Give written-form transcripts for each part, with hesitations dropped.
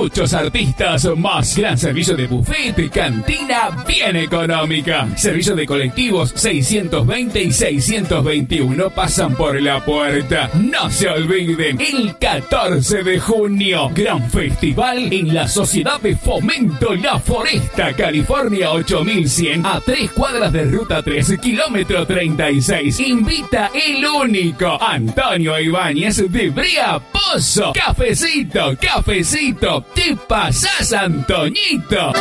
muchos artistas más. Gran servicio de buffet, cantina bien económica. Servicio de colectivos 620 y 621 pasan por la puerta. No se olviden, el 14 de junio, gran festival en la Sociedad de Fomento La Foresta, California 8100, a 3 cuadras de Ruta 3, kilómetro 36. Invita el único Antonio Ibáñez de Brea Pozo. Cafecito, cafecito, te pasás, Antoñito.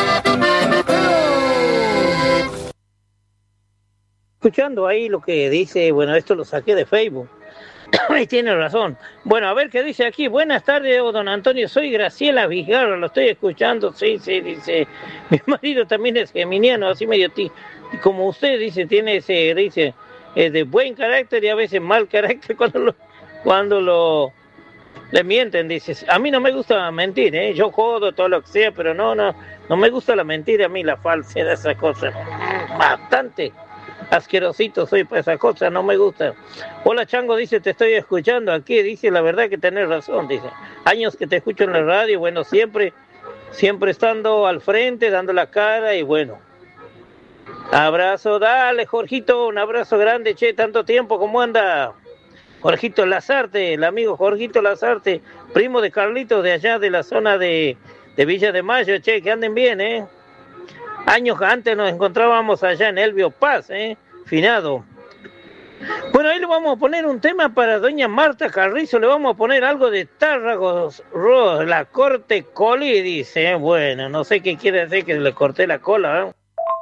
Escuchando ahí lo que dice, bueno, esto lo saqué de Facebook. Ahí tiene razón. Bueno, a ver qué dice aquí. Buenas tardes, don Antonio. Soy Graciela Vigarra, lo estoy escuchando. Sí, dice. Mi marido también es geminiano, así medio como usted dice, tiene ese, dice, de buen carácter y a veces mal carácter cuando le mienten, dice. A mí no me gusta mentir, yo jodo todo lo que sea, pero no me gusta la mentira, a mí la falsedad, esa cosa. Bastante asquerosito soy para esa cosa, no me gusta. Hola Chango, dice, te estoy escuchando aquí, dice, la verdad que tenés razón, dice. Años que te escucho en la radio, bueno, siempre estando al frente, dando la cara y bueno. Abrazo, dale Jorgito, un abrazo grande, che, tanto tiempo, ¿cómo anda? Jorgito Lazarte, el amigo Jorgito Lazarte, primo de Carlitos de allá de la zona de Villa de Mayo, che, que anden bien, Años antes nos encontrábamos allá en Elvio Paz, finado. Bueno, ahí le vamos a poner un tema para doña Marta Carrizo, le vamos a poner algo de Tárragos Ross, la corte coli, dice, bueno, no sé qué quiere decir que le corté la cola,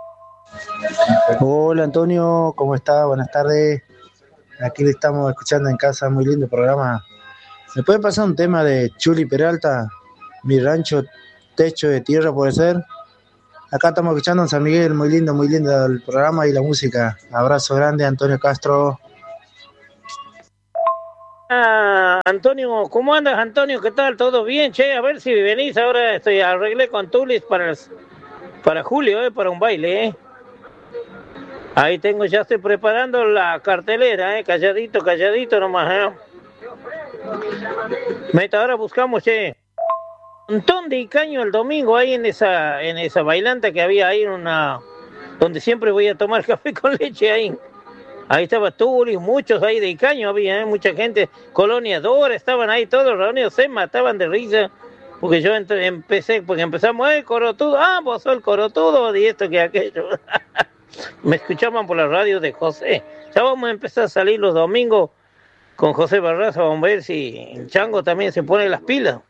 Hola Antonio, ¿cómo está? Buenas tardes. Aquí le estamos escuchando en casa, muy lindo programa. ¿Me puede pasar un tema de Chuli Peralta? Mi rancho, techo de tierra, ¿puede ser? Acá estamos escuchando en San Miguel, muy lindo el programa y la música. Abrazo grande, Antonio Castro. Antonio, ¿cómo andas, Antonio? ¿Qué tal? ¿Todo bien? Che, a ver si venís ahora, arreglé con Tulis para julio, para un baile, Ahí ya estoy preparando la cartelera, calladito nomás, Meta, ahora buscamos, che. Un montón de icaño el domingo ahí en esa bailanta que había ahí donde siempre voy a tomar café con leche ahí. Ahí estaba Tulis, muchos ahí de icaño había, mucha gente, Colonia Dora, estaban ahí todos reunidos, se mataban de risa, porque yo empezamos, Corotudo, vos sos el Corotudo, y esto que aquello. Me escuchaban por la radio de José. Ya vamos a empezar a salir los domingos con José Barraza, vamos a ver si el Chango también se pone las pilas.